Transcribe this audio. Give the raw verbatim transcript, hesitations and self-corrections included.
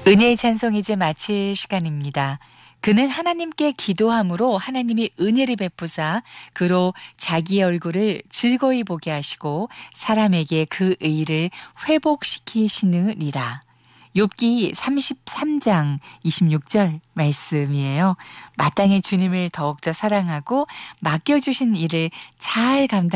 은혜의 찬송 이제 마칠 시간입니다. 그는 하나님께 기도함으로 하나님이 은혜를 베푸사 그로 자기의 얼굴을 즐거이 보게 하시고 사람에게 그 의를 회복시키시느니라. 욥기 삼십삼 장 이십육 절 말씀이에요. 마땅히 주님을 더욱더 사랑하고 맡겨주신 일을 잘 감당